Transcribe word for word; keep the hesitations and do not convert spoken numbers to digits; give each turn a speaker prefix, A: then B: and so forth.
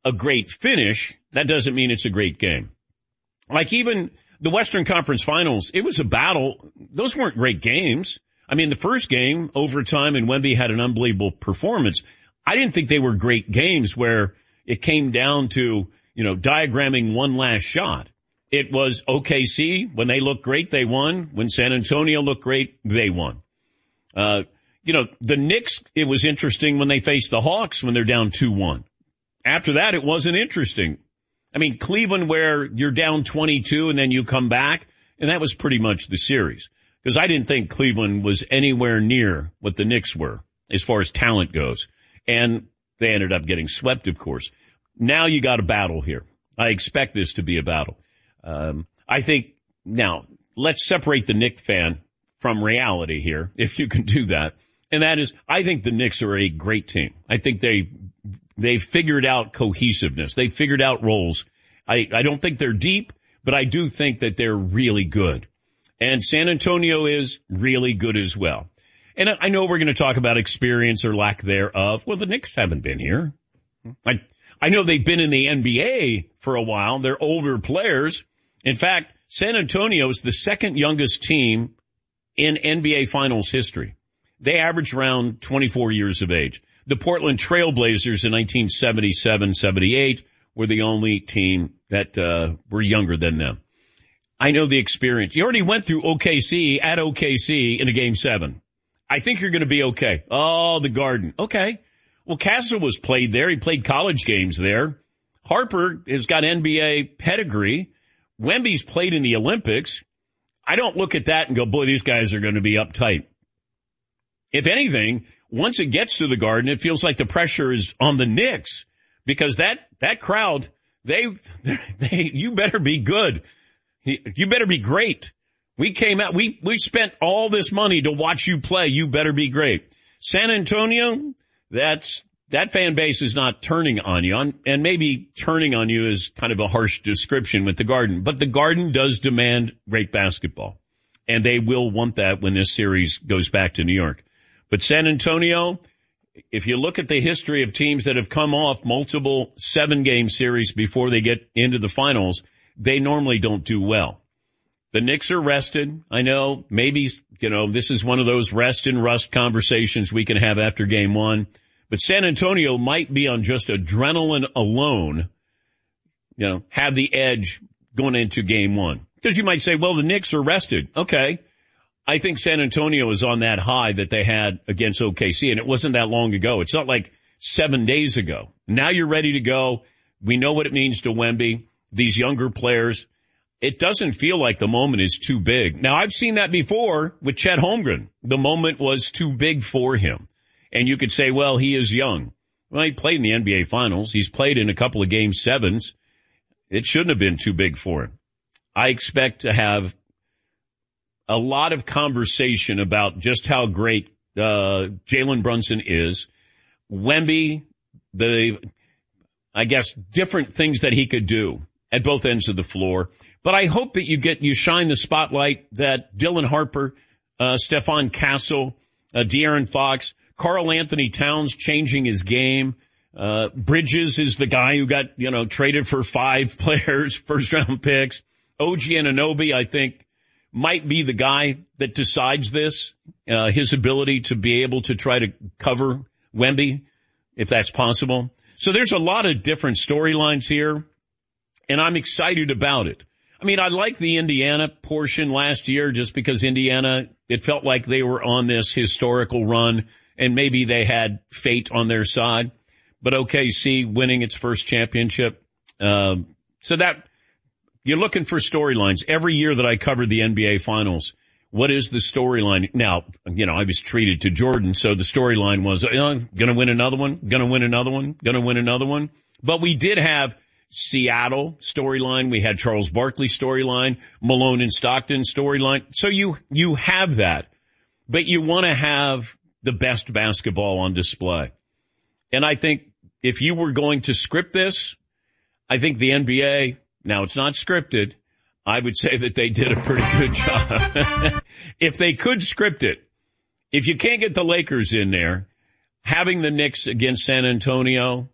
A: a great finish, that doesn't mean it's a great game. Like even the Western Conference Finals, it was a battle. Those weren't great games. I mean, the first game, overtime, and Wemby had an unbelievable performance. I didn't think they were great games where it came down to, you know, diagramming one last shot. It was O K C. When they looked great, they won. When San Antonio looked great, they won. Uh, you know, the Knicks, it was interesting when they faced the Hawks when they're down two one. After that, it wasn't interesting. I mean, Cleveland, where you're down twenty-two and then you come back, and that was pretty much the series. Because I didn't think Cleveland was anywhere near what the Knicks were as far as talent goes. And they ended up getting swept, of course. Now you got a battle here. I expect this to be a battle. Um, I think, now, let's separate the Knicks fan from reality here, if you can do that. And that is, I think the Knicks are a great team. I think they they figured out cohesiveness. They figured out roles. I, I don't think they're deep, but I do think that they're really good. And San Antonio is really good as well. And I know we're going to talk about experience or lack thereof. Well, the Knicks haven't been here. I, I know they've been in the N B A for a while. They're older players. In fact, San Antonio is the second youngest team in N B A Finals history. They average around twenty-four years of age. The Portland Trail Blazers in nineteen seventy-seven seventy-eight were the only team that uh, were younger than them. I know the experience. You already went through O K C at O K C in a game seven. I think you're going to be okay. Oh, the Garden. Okay. Well, Castle was played there. He played college games there. Harper has got N B A pedigree. Wemby's played in the Olympics. I don't look at that and go, boy, these guys are going to be uptight. If anything, once it gets to the Garden, it feels like the pressure is on the Knicks because that, that crowd, they, they, you better be good. You better be great. We came out, we, we spent all this money to watch you play. You better be great. San Antonio, that's, that fan base is not turning on you, on, and maybe turning on you is kind of a harsh description with the Garden, but the Garden does demand great basketball, and they will want that when this series goes back to New York. But San Antonio, if you look at the history of teams that have come off multiple seven-game series before they get into the finals, they normally don't do well. The Knicks are rested. I know maybe, you know, this is one of those rest and rust conversations we can have after game one. But San Antonio might be on just adrenaline alone, you know, have the edge going into game one. Because you might say, well, the Knicks are rested. Okay. I think San Antonio is on that high that they had against O K C, and it wasn't that long ago. It's not like seven days ago. Now you're ready to go. We know what it means to Wemby. These younger players, it doesn't feel like the moment is too big. Now, I've seen that before with Chet Holmgren. The moment was too big for him. And you could say, well, he is young. Well, he played in the N B A Finals. He's played in a couple of game sevens. It shouldn't have been too big for him. I expect to have a lot of conversation about just how great uh Jalen Brunson is. Wemby, the, I guess, different things that he could do at both ends of the floor. But I hope that you get, you shine the spotlight that Dylan Harper, uh, Stephon Castle, uh, De'Aaron Fox, Karl Anthony Towns changing his game. Uh, Bridges is the guy who got, you know, traded for five players, first round picks. O G Anunoby, I think, might be the guy that decides this, uh, his ability to be able to try to cover Wemby, if that's possible. So there's a lot of different storylines here, and I'm excited about it. I mean, I like the Indiana portion last year just because Indiana, it felt like they were on this historical run, and maybe they had fate on their side. But O K C winning its first championship. Um, so that, you're looking for storylines. Every year that I covered the N B A Finals, what is the storyline? Now, you know, I was treated to Jordan, so the storyline was, uh, gonna win another one, gonna win another one, gonna win another one. But we did have Seattle storyline. We had Charles Barkley storyline, Malone and Stockton storyline. So you, you have that, but you want to have the best basketball on display. And I think if you were going to script this, I think the N B A, now it's not scripted, I would say that they did a pretty good job. If they could script it, if you can't get the Lakers in there, having the Knicks against San Antonio,